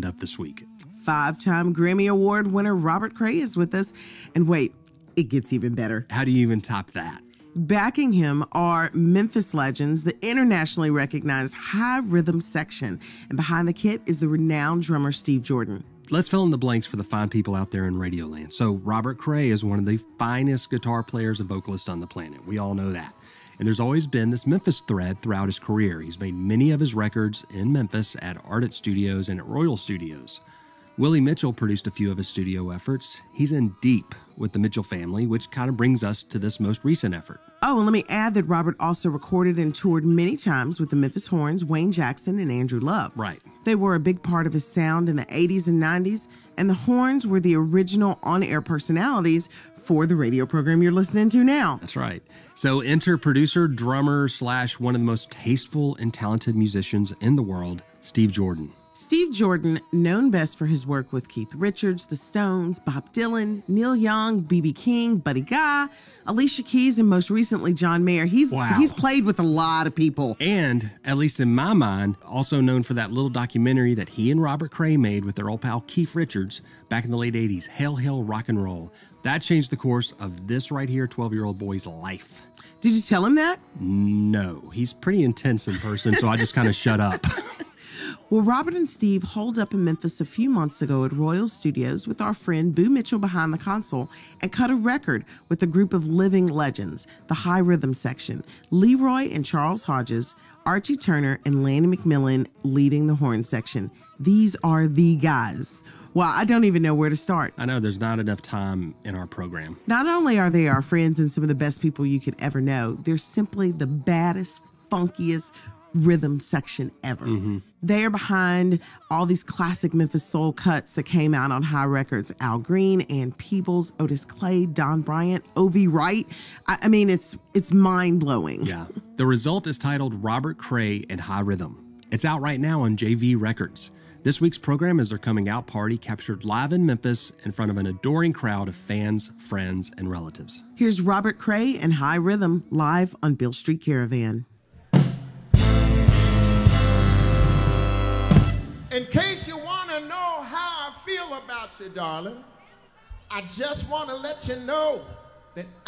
up this week. 5-time Grammy Award winner Robert Cray is with us. And wait, it gets even better. How do you even top that? Backing him are Memphis legends, the internationally recognized High Rhythm Section. And behind the kit is the renowned drummer Steve Jordan. Let's fill in the blanks for the fine people out there in Radioland. So Robert Cray is one of the finest guitar players and vocalists on the planet. We all know that. And there's always been this Memphis thread throughout his career. He's made many of his records in Memphis at Ardent Studios and at Royal Studios. Willie Mitchell produced a few of his studio efforts. He's in deep with the Mitchell family, which kind of brings us to this most recent effort. Oh, and let me add that Robert also recorded and toured many times with the Memphis Horns, Wayne Jackson, and Andrew Love. Right. They were a big part of his sound in the 80s and 90s, and the Horns were the original on-air personalities for the radio program you're listening to now. That's right. So enter producer, drummer, / one of the most tasteful and talented musicians in the world, Steve Jordan. Steve Jordan, known best for his work with Keith Richards, The Stones, Bob Dylan, Neil Young, B.B. King, Buddy Guy, Alicia Keys, and most recently John Mayer. He's played with a lot of people. And, at least in my mind, also known for that little documentary that he and Robert Cray made with their old pal Keith Richards back in the late 80s, Hail, Hail, Rock and Roll. That changed the course of this right here 12-year-old boy's life. Did you tell him that? No. He's pretty intense in person, so I just kind of shut up. Well, Robert and Steve holed up in Memphis a few months ago at Royal Studios with our friend Boo Mitchell behind the console and cut a record with a group of living legends, the High Rhythm Section, Leroy and Charles Hodges, Archie Turner, and Lanny McMillan leading the horn section. These are the guys. Well, I don't even know where to start. I know there's not enough time in our program. Not only are they our friends and some of the best people you could ever know, they're simply the baddest, funkiest rhythm section ever. Mm-hmm. They are behind all these classic Memphis soul cuts that came out on High Records. Al Green, Ann Peebles, Otis Clay, Don Bryant, O.V. Wright. I mean, it's mind-blowing. Yeah. The result is titled Robert Cray and High Rhythm. It's out right now on JV Records. This week's program is their coming out party captured live in Memphis in front of an adoring crowd of fans, friends, and relatives. Here's Robert Cray and High Rhythm live on Beale Street Caravan. In case you want to know how I feel about you, darling, I just want to let you know that